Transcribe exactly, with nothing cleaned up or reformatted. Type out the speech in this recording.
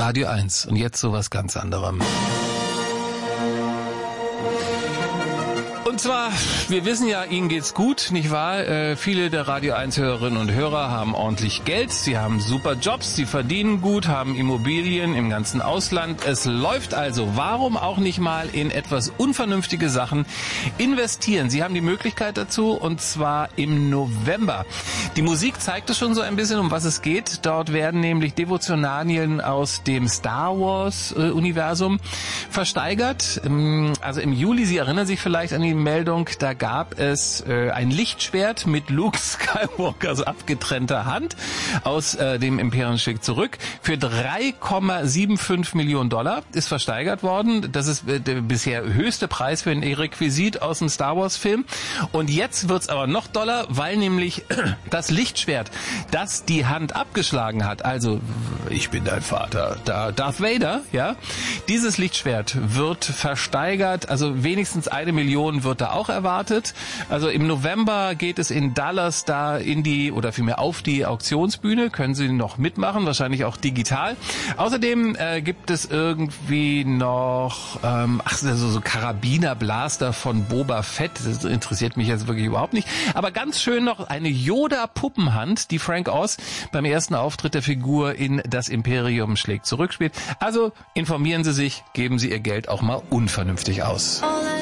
Radio eins. Und jetzt sowas ganz anderem. Und zwar, wir wissen ja, Ihnen geht's gut, nicht wahr? Äh, viele der Radio eins Hörerinnen und Hörer haben ordentlich Geld, sie haben super Jobs, sie verdienen gut, haben Immobilien im ganzen Ausland. Es läuft also. Warum auch nicht mal in etwas unvernünftige Sachen investieren? Sie haben die Möglichkeit dazu, und zwar im November. Die Musik zeigt es schon so ein bisschen, um was es geht. Dort werden nämlich Devotionalien aus dem Star Wars äh, Universum versteigert. Ähm, also im Juli, Sie erinnern sich vielleicht an die Meldung, da gab es äh, ein Lichtschwert mit Luke Skywalkers abgetrennter Hand aus äh, dem Imperium schlägt zurück für drei Komma fünfundsiebzig Millionen Dollar ist versteigert worden. Das ist äh, der bisher höchste Preis für ein Requisit aus dem Star Wars Film. Und jetzt wird's aber noch doller, weil nämlich das Lichtschwert, das die Hand abgeschlagen hat, also ich bin dein Vater, da Darth Vader, ja, dieses Lichtschwert wird versteigert, also wenigstens eine Million wird da auch erwartet. Also im November geht es in Dallas da in die, oder vielmehr auf die Auktionsbühne. Können Sie noch mitmachen, wahrscheinlich auch digital. Außerdem äh, gibt es irgendwie noch, ähm, ach, so, so Karabinerblaster von Boba Fett. Das interessiert mich jetzt wirklich überhaupt nicht. Aber ganz schön noch eine Yoda-Puppenhand, die Frank Oz beim ersten Auftritt der Figur in Das Imperium schlägt zurück spielt. Also informieren Sie sich, geben Sie Ihr Geld auch mal unvernünftig aus.